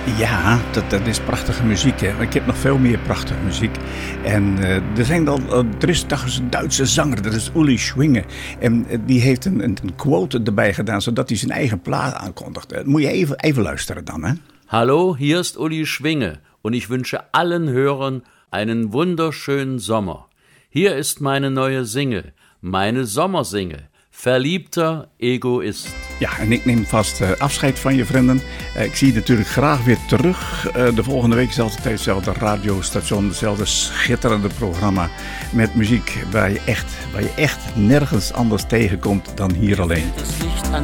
Ja, dat is prachtige muziek. Hè. Ik heb nog veel meer prachtige muziek. En er is toch een Duitse zanger, dat is Uli Schwinge. En die heeft een quote erbij gedaan, zodat hij zijn eigen plaat aankondigt. Moet je even luisteren dan, hè? Hallo, hier ist Uli Schwinge und ich wünsche allen Hörern einen wunderschönen Sommer. Hier ist meine neue Single, meine Sommersingle. Verliebter Egoist. Ja, en ik neem vast afscheid van je vrienden. Ik zie je natuurlijk graag weer terug. De volgende week is altijd hetzelfde radiostation, hetzelfde schitterende programma met muziek waar je echt nergens anders tegenkomt dan hier alleen.